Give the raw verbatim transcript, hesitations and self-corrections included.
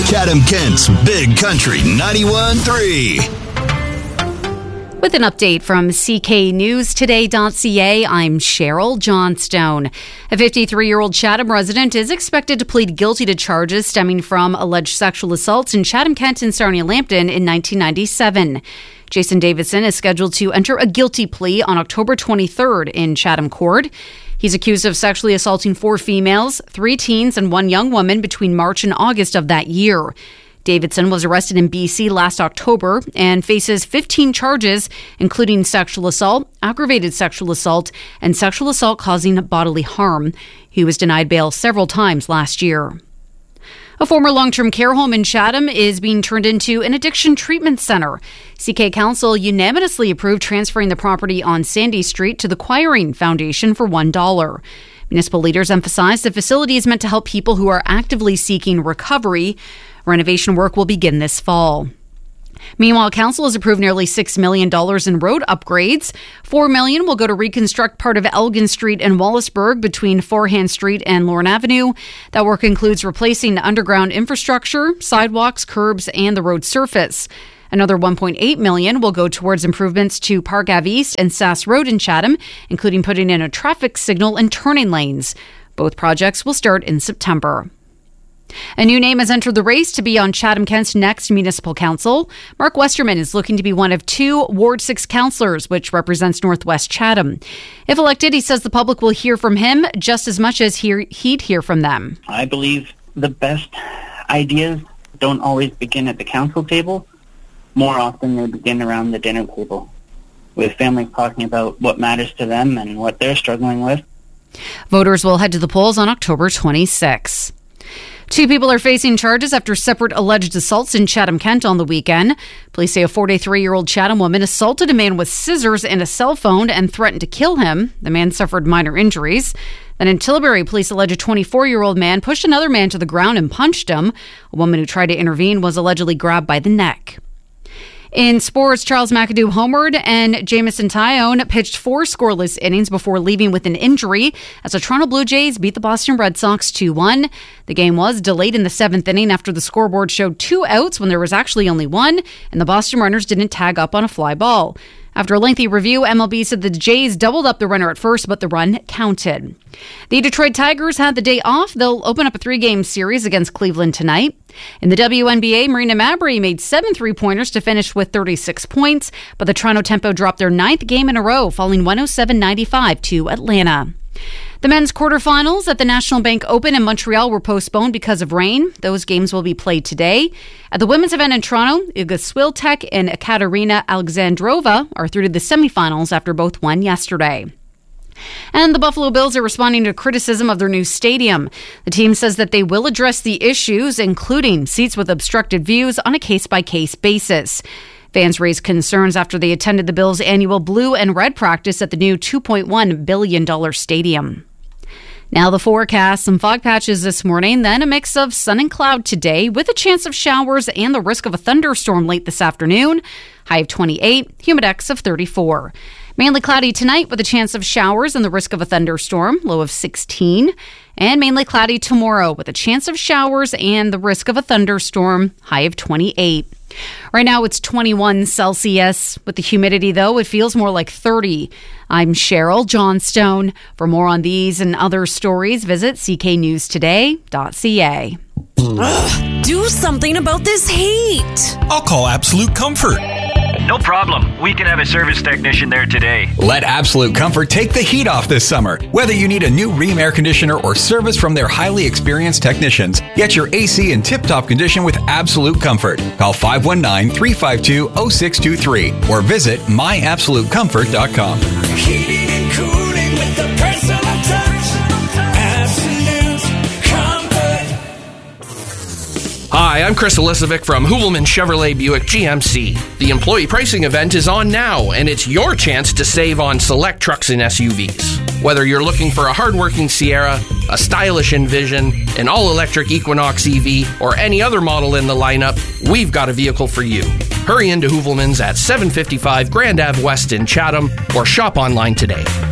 Chatham-Kent's Big Country ninety-one point three. With an update from C K News Today dot C A, I'm Cheryl Johnstone. A fifty-three-year-old Chatham resident is expected to plead guilty to charges stemming from alleged sexual assaults in Chatham-Kent and Sarnia-Lambton in nineteen ninety-seven. Jason Davidson is scheduled to enter a guilty plea on October twenty-third in Chatham Court. He's accused of sexually assaulting four females, three teens, and one young woman between March and August of that year. Davidson was arrested in B C last October and faces fifteen charges, including sexual assault, aggravated sexual assault, and sexual assault causing bodily harm. He was denied bail several times last year. A former long-term care home in Chatham is being turned into an addiction treatment center. C K Council unanimously approved transferring the property on Sandy Street to the Quiring Foundation for one dollar. Municipal leaders emphasized the facility is meant to help people who are actively seeking recovery. Renovation work will begin this fall. Meanwhile, Council has approved nearly six million dollars in road upgrades. four million dollars will go to reconstruct part of Elgin Street and Wallaceburg between Forehand Street and Lorne Avenue. That work includes replacing underground infrastructure, sidewalks, curbs, and the road surface. Another one point eight million dollars will go towards improvements to Park Ave East and Sass Road in Chatham, including putting in a traffic signal and turning lanes. Both projects will start in September. A new name has entered the race to be on Chatham-Kent's next municipal council. Mark Westerman is looking to be one of two Ward six councillors, which represents Northwest Chatham. If elected, he says the public will hear from him just as much as he- he'd hear from them. I believe the best ideas don't always begin at the council table. More often they begin around the dinner table, with families talking about what matters to them and what they're struggling with. Voters will head to the polls on October twenty-sixth. Two people are facing charges after separate alleged assaults in Chatham-Kent on the weekend. Police say a forty-three-year-old Chatham woman assaulted a man with scissors and a cell phone and threatened to kill him. The man suffered minor injuries. Then in Tilbury, police allege a twenty-four-year-old man pushed another man to the ground and punched him. A woman who tried to intervene was allegedly grabbed by the neck. In sports, Charles McAdoo homered and Jamison Tyone pitched four scoreless innings before leaving with an injury as the Toronto Blue Jays beat the Boston Red Sox two one. The game was delayed in the seventh inning after the scoreboard showed two outs when there was actually only one, and the Boston runners didn't tag up on a fly ball. After a lengthy review, M L B said the Jays doubled up the runner at first, but the run counted. The Detroit Tigers had the day off. They'll open up a three-game series against Cleveland tonight. In the W N B A, Marina Mabrey made seven three-pointers to finish with thirty-six points, but the Toronto Tempo dropped their ninth game in a row, falling one oh seven ninety-five to Atlanta. The men's quarterfinals at the National Bank Open in Montreal were postponed because of rain. Those games will be played today. At the women's event in Toronto, Iga Swiatek and Ekaterina Alexandrova are through to the semifinals after both won yesterday. And the Buffalo Bills are responding to criticism of their new stadium. The team says that they will address the issues, including seats with obstructed views, on a case-by-case basis. Fans raised concerns after they attended the Bills' annual blue and red practice at the new two point one billion dollars stadium. Now the forecast, some fog patches this morning, then a mix of sun and cloud today with a chance of showers and the risk of a thunderstorm late this afternoon. High of twenty-eight, humidex of thirty-four. Mainly cloudy tonight with a chance of showers and the risk of a thunderstorm, low of sixteen. And mainly cloudy tomorrow with a chance of showers and the risk of a thunderstorm, high of twenty-eight. Right now it's twenty-one Celsius. With the humidity, though, it feels more like thirty. I'm Cheryl Johnstone. For more on these and other stories, visit c k news today dot c a. Ugh, do something about this heat. I'll call Absolute Comfort. No problem. We can have a service technician there today. Let Absolute Comfort take the heat off this summer. Whether you need a new Rheem air conditioner or service from their highly experienced technicians, get your A C in tip-top condition with Absolute Comfort. Call five one nine, three five two, zero six two three or visit my absolute comfort dot com. Heating and cooling with the personal touch. Absolute Comfort. Hi, I'm Chris Elisovic from Hoovelman Chevrolet Buick G M C. The employee pricing event is on now, and it's your chance to save on select trucks and S U Vs. Whether you're looking for a hardworking Sierra, a stylish Envision, an all-electric Equinox E V, or any other model in the lineup, we've got a vehicle for you. Hurry into Hoovelman's at seven fifty-five Grand Ave West in Chatham or shop online today.